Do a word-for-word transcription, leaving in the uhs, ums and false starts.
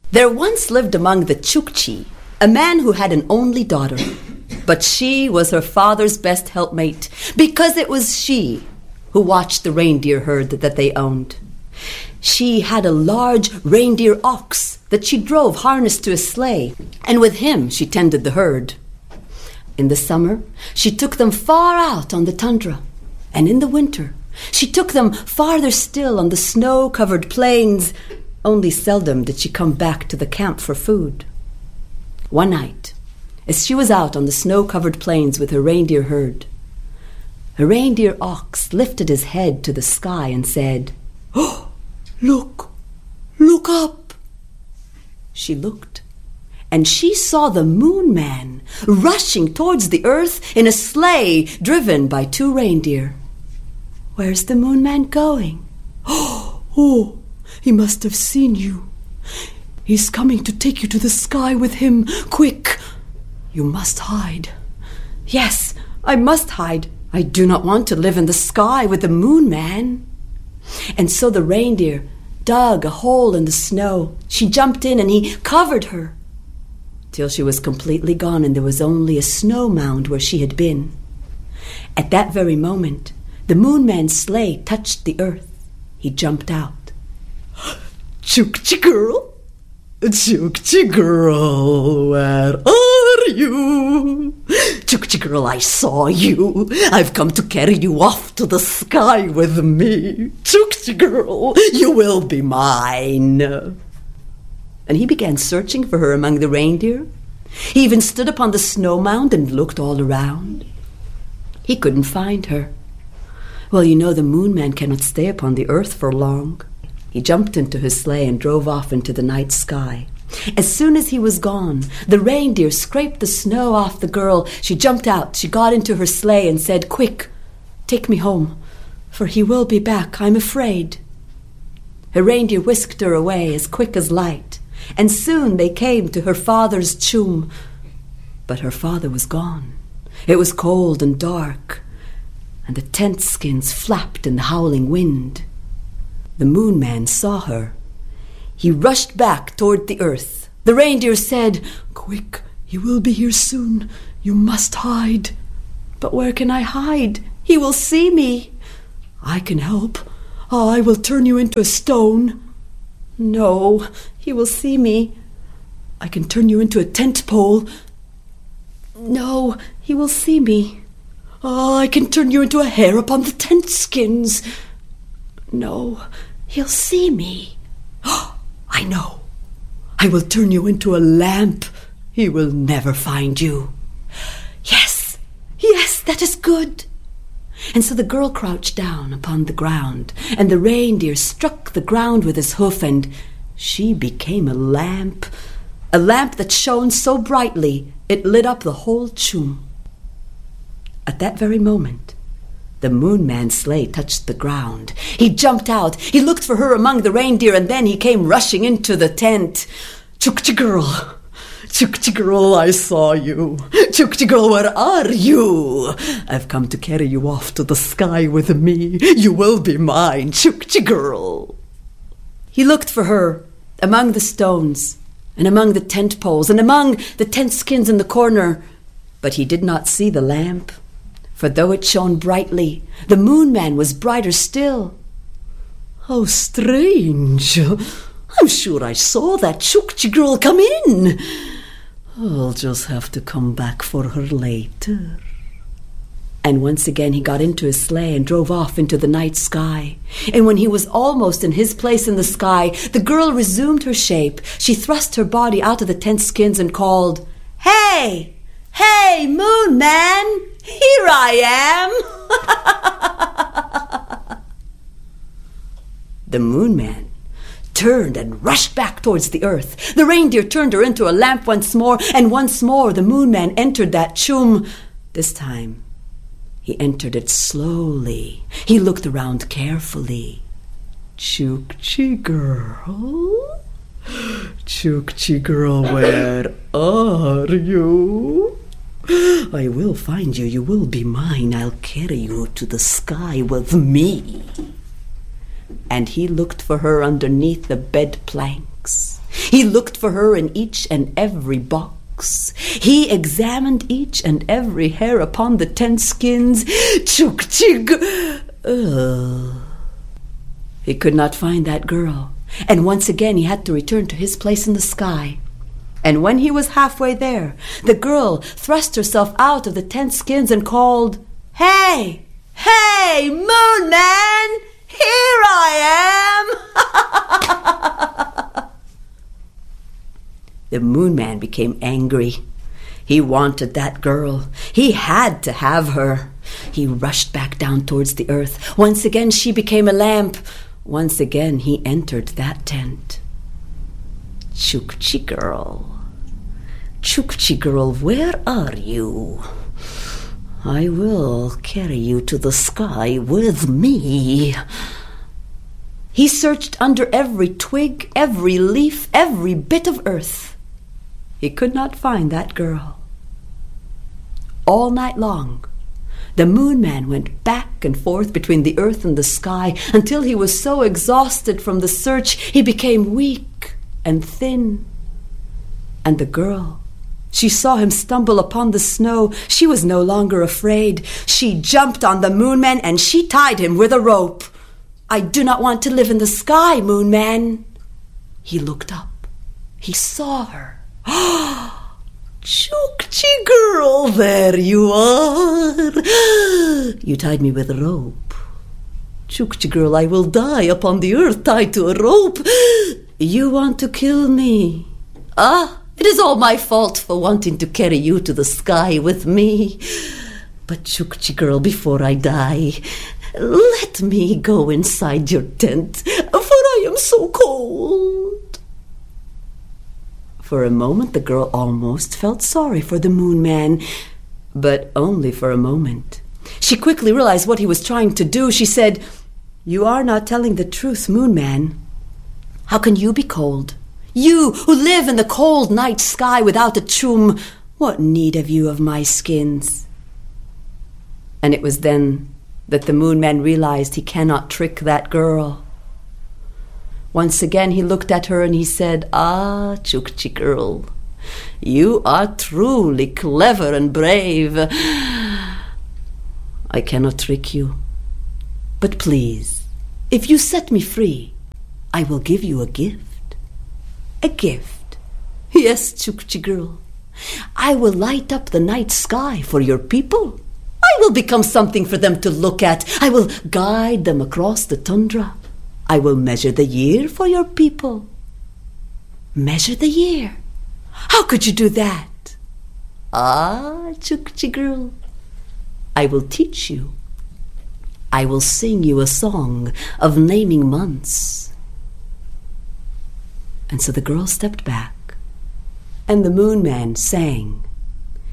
There once lived among the Chukchi a man who had an only daughter, but she was her father's best helpmate because it was she who watched the reindeer herd that they owned. She had a large reindeer ox that she drove harnessed to a sleigh, and with him she tended the herd. In the summer, she took them far out on the tundra, and in the winter, she took them farther still on the snow-covered plains. Only seldom did she come back to the camp for food. One night, as she was out on the snow-covered plains with her reindeer herd, her reindeer ox lifted his head to the sky and said, "Oh, look, look up." She looked, and she saw the Moon Man rushing towards the earth in a sleigh driven by two reindeer. "Where's the Moon Man going?" "Oh, he must have seen you. He's coming to take you to the sky with him. Quick, you must hide." "Yes, I must hide. I do not want to live in the sky with the Moon Man." And so the reindeer dug a hole in the snow. She jumped in and he covered her till she was completely gone and there was only a snow mound where she had been. At that very moment, the Moon Man's sleigh touched the earth. He jumped out. "Chukchi girl, Chukchi girl, where are you? Chukchi girl, I saw you. I've come to carry you off to the sky with me. Chukchi girl, you will be mine." And he began searching for her among the reindeer. He even stood upon the snow mound and looked all around. He couldn't find her. Well, you know the Moon Man cannot stay upon the earth for long. He jumped into his sleigh and drove off into the night sky. As soon as he was gone, the reindeer scraped the snow off the girl. She jumped out, she got into her sleigh and said, "Quick, take me home, for he will be back, I'm afraid." Her reindeer whisked her away as quick as light, and soon they came to her father's chum. But her father was gone. It was cold and dark, and the tent skins flapped in the howling wind. The Moon Man saw her. He rushed back toward the earth. The reindeer said, "Quick, he will be here soon. You must hide." "But where can I hide? He will see me." "I can help. I will turn you into a stone." "No, he will see me." "I can turn you into a tent pole." "No, he will see me." "I can turn you into a hair upon the tent skins." "No, he'll see me." "I know. I will turn you into a lamp. He will never find you." "Yes, yes, that is good." And so the girl crouched down upon the ground, and the reindeer struck the ground with his hoof, and she became a lamp, a lamp that shone so brightly it lit up the whole chum. At that very moment, the Moon Man's sleigh touched the ground. He jumped out. He looked for her among the reindeer, and then he came rushing into the tent. "Chukchi girl, Chukchi girl, I saw you. Chukchi girl, where are you? I've come to carry you off to the sky with me. You will be mine, Chukchi girl." He looked for her among the stones, and among the tent poles, and among the tent skins in the corner, but he did not see the lamp. For though it shone brightly, the Moon Man was brighter still. "How strange. I'm sure I saw that Chukchi girl come in. I'll just have to come back for her later." And once again he got into his sleigh and drove off into the night sky. And when he was almost in his place in the sky, the girl resumed her shape. She thrust her body out of the tent skins and called, "Hey! Hey, Moon Man! Here I am!" The Moon Man turned and rushed back towards the earth. The reindeer turned her into a lamp once more, and once more the Moon Man entered that chum. This time, he entered it slowly. He looked around carefully. "Chukchi girl? Chukchi girl, where are you? I will find you. You will be mine. I'll carry you to the sky with me." And he looked for her underneath the bed planks. He looked for her in each and every box. He examined each and every hair upon the tent skins. Chukchi. Ugh. He could not find that girl, and once again he had to return to his place in the sky. And when he was halfway there, the girl thrust herself out of the tent skins and called, "Hey! Hey, Moon Man! Here I am!" The Moon Man became angry. He wanted that girl. He had to have her. He rushed back down towards the earth. Once again she became a lamp. Once again he entered that tent. Chukchi girl, Chukchi girl, where are you? I will carry you to the sky with me. He searched under every twig, every leaf, every bit of earth. He could not find that girl. All night long, the Moon Man went back and forth between the earth and the sky until he was so exhausted from the search he became weak and thin. And the girl, she saw him stumble upon the snow. She was no longer afraid. She jumped on the Moon Man and she tied him with a rope. "I do not want to live in the sky, Moon Man." He looked up. He saw her. "Chukchi girl, there you are. You tied me with a rope. Chukchi girl, I will die upon the earth tied to a rope. You want to kill me. Ah, it is all my fault for wanting to carry you to the sky with me. But Chukchi girl, before I die, let me go inside your tent, for I am so cold." For a moment the girl almost felt sorry for the Moon Man, but only for a moment. She quickly realized what he was trying to do. She said, "You are not telling the truth, Moon Man. How can you be cold? You who live in the cold night sky without a chum, what need have you of my skins?" And it was then that the Moon Man realized he cannot trick that girl. Once again he looked at her and he said, "Ah, Chukchi girl, you are truly clever and brave. I cannot trick you. But please, if you set me free, I will give you a gift. A gift. Yes, Chukchi girl. I will light up the night sky for your people. I will become something for them to look at. I will guide them across the tundra. I will measure the year for your people." "Measure the year? How could you do that?" "Ah, Chukchi girl, I will teach you. I will sing you a song of naming months." And so the girl stepped back, and the Moon Man sang